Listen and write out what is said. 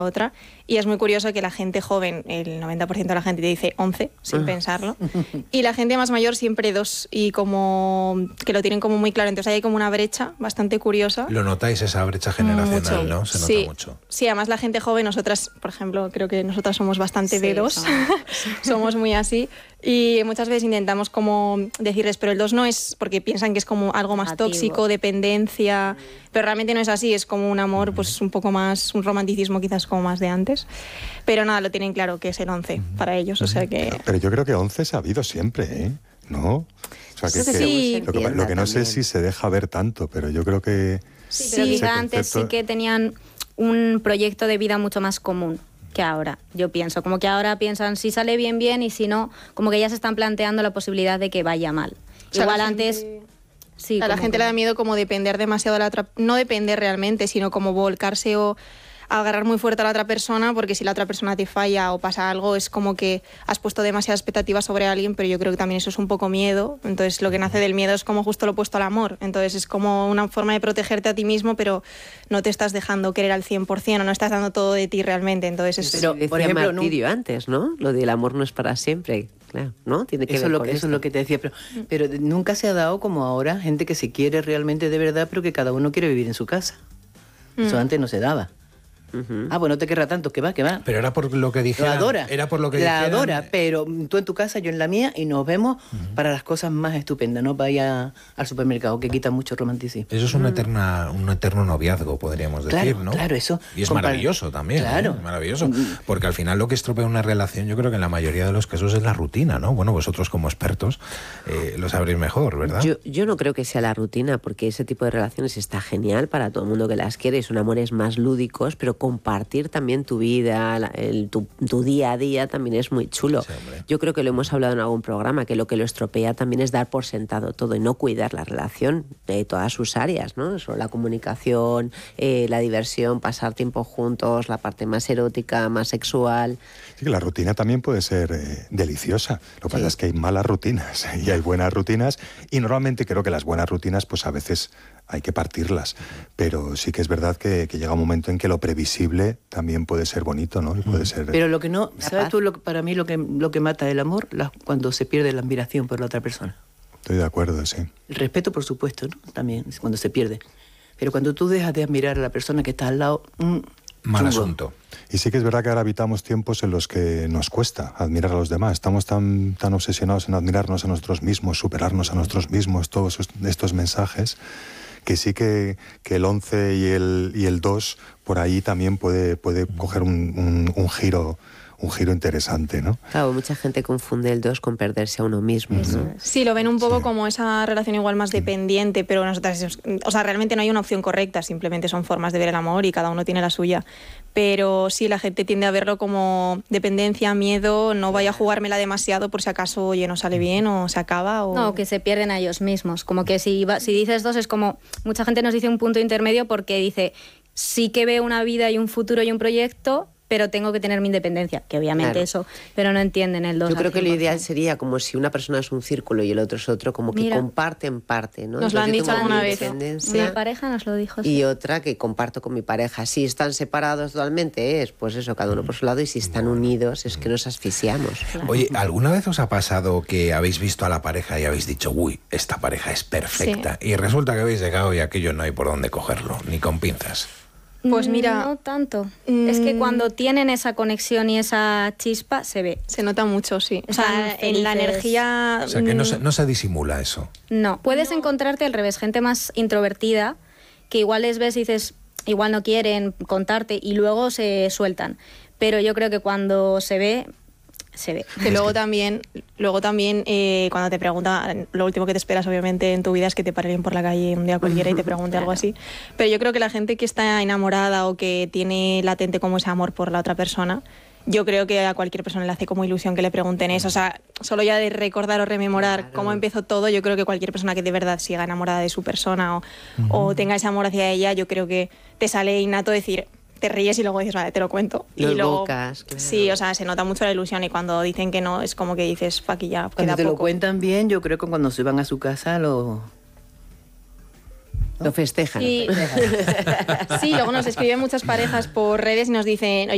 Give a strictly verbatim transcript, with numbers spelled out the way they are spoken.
otra, y es muy curioso que la gente joven, el noventa por ciento de la gente te dice once, sin pensarlo, y la gente más mayor siempre dos, y como que lo tienen como muy claro, entonces hay como una brecha bastante curiosa. ¿Lo notáis, esa brecha generacional, mucho, no? Se sí, nota mucho. Sí, además la gente joven, nosotras, por ejemplo, creo que nosotras somos bastante Sí, dedos, somos, somos muy así, y muchas veces intentamos como decirles, pero el dos no es, porque piensan que es como algo más Negativo. tóxico, dependencia, pero realmente no es así, es como un amor pues un poco más, un romanticismo quizás como más de antes, pero nada, lo tienen claro que es el once para ellos, o sea que... Pero, pero yo creo que once se ha habido siempre, ¿eh? ¿No? O sea, que, Sí, que- sí. lo, que, lo que no sé es si se deja ver tanto, pero yo creo que... Sí, pero Sí. quizá ese antes sí concepto- que tenían un proyecto de vida mucho más común que ahora, yo pienso. Como que ahora piensan si sale bien, bien, y si no, como que ya se están planteando la posibilidad de que vaya mal. O sea, Igual la antes... gente- Sí, a la como gente que- le da miedo como depender demasiado de la otra, no depender realmente, sino como volcarse o agarrar muy fuerte a la otra persona, porque si la otra persona te falla o pasa algo, es como que has puesto demasiadas expectativas sobre alguien, pero yo creo que también eso es un poco miedo. Entonces lo que nace del miedo es como justo lo opuesto al amor. Entonces es como una forma de protegerte a ti mismo, pero no te estás dejando querer al cien por ciento o no estás dando todo de ti realmente. Entonces es... Pero, Decía por ejemplo, Martirio antes, ¿no? Lo del amor no es para siempre, claro, ¿no? Tiene que Eso, ver es lo, con que- eso esto. es lo que te decía, pero, pero nunca se ha dado como ahora gente que se quiere realmente de verdad, pero que cada uno quiere vivir en su casa. Eso antes no se daba. Ujú. Ah, pues no te querrá tanto, que va, que va. Pero era por lo que Lo dijeran. adora. Era por lo que La dijeran- adora, pero tú en tu casa, yo en la mía, y nos vemos para las cosas más estupendas. No vaya al supermercado, que quita mucho romanticismo. Eso es un, eterna, un eterno noviazgo, podríamos Claro, decir, ¿no? claro, eso. Y es Compar- maravilloso también, Claro. ¿eh? Maravilloso. Porque al final lo que estropea una relación, yo creo que en la mayoría de los casos es la rutina, ¿no? Bueno, vosotros como expertos eh, lo sabréis mejor, ¿verdad? Yo, yo no creo que sea la rutina, porque ese tipo de relaciones está genial para todo el mundo que las quiere, son amores más lúdicos, pero compartir también tu vida, la- el- tu, tu día a día también es muy chulo. Sí, hombre. Yo creo que lo hemos hablado en algún programa, que lo que lo estropea también es dar por sentado todo y no cuidar la relación de todas sus áreas, ¿no? Eso, la comunicación, eh, la diversión, pasar tiempo juntos, la parte más erótica, más sexual. Sí, que la rutina también puede ser eh, deliciosa. Lo que Sí. pasa es que hay malas rutinas y hay buenas rutinas, y normalmente creo que las buenas rutinas pues a veces hay que partirlas, pero sí que es verdad que, que llega un momento en que lo previsible también puede ser bonito, ¿no? Y puede ser... Pero lo que no, La ¿sabes paz. tú lo, que- para mí lo que, lo que mata el amor? La- cuando se pierde la admiración por la otra persona. Estoy de acuerdo, sí. El respeto, por supuesto, ¿no? También es cuando se pierde. Pero cuando tú dejas de admirar a la persona que está al lado, mm, Mal chungo. asunto. Y sí que es verdad que ahora habitamos tiempos en los que nos cuesta admirar a los demás. Estamos tan, tan obsesionados en admirarnos a nosotros mismos, superarnos a nosotros mismos, todos esos- estos mensajes, que sí que, que el once y el, y el dos por ahí también puede, puede coger un, un- un giro un giro interesante, ¿no? Claro, mucha gente confunde el dos con perderse a uno mismo, ¿no? Sí, lo ven un poco Sí. como esa relación igual más dependiente, pero nosotras, es- o sea, realmente no hay una opción correcta, simplemente son formas de ver el amor y cada uno tiene la suya. Pero sí, la gente tiende a verlo como dependencia, miedo, no vaya a jugármela demasiado por si acaso, oye, no sale bien o se acaba o... No, que se pierden a ellos mismos. Como que si, va- si dices dos es como... Mucha gente nos dice un punto intermedio porque dice, sí que veo una vida y un futuro y un proyecto, pero tengo que tener mi independencia, que obviamente Claro. eso, pero no entienden el dos. Yo al creo que lo cien por ideal ciento. sería como si una persona es un círculo y el otro es otro, como que Mira. comparten parte, ¿no? Nos lo han Entonces yo dicho tengo alguna mi vez. independencia Mi pareja nos lo dijo. sí. y otra que comparto con mi pareja. Si están separados totalmente es, pues eso, cada uno por su lado, y si están unidos es que nos asfixiamos. Oye, ¿alguna vez os ha pasado que habéis visto a la pareja y habéis dicho, uy, esta pareja es perfecta? Y resulta que habéis llegado y aquello no hay por dónde cogerlo, ni con pinzas. Pues mira, No tanto. mm, Es que cuando tienen esa conexión y esa chispa, se ve. se nota mucho, sí. O sea, Están en la felices. energía... O sea, que no se, mm, no se disimula eso. No. Puedes encontrarte al revés, gente más introvertida, que igual les ves y dices, igual no quieren contarte y luego se sueltan. Pero yo creo que cuando se ve, se ve. Que luego también, luego también eh, cuando te preguntan, lo último que te esperas obviamente en tu vida es que te pare alguien por la calle un día cualquiera y te pregunte algo así. Pero yo creo que la gente que está enamorada o que tiene latente como ese amor por la otra persona, yo creo que a cualquier persona le hace como ilusión que le pregunten eso. O sea, solo ya de recordar o rememorar Claro. cómo empezó todo, yo creo que cualquier persona que de verdad siga enamorada de su persona o, o tenga ese amor hacia ella, yo creo que te sale innato decir... Te ríes y luego dices, vale, te lo cuento. Lo y luego, evocas, claro. Sí, o sea, se nota mucho la ilusión y cuando dicen que no, es como que dices, fuck, y ya, Cuando queda te lo poco. cuentan bien, yo creo que cuando se van a su casa lo... Lo festejan. Sí. Sí, luego nos escriben muchas parejas por redes y nos dicen, oye,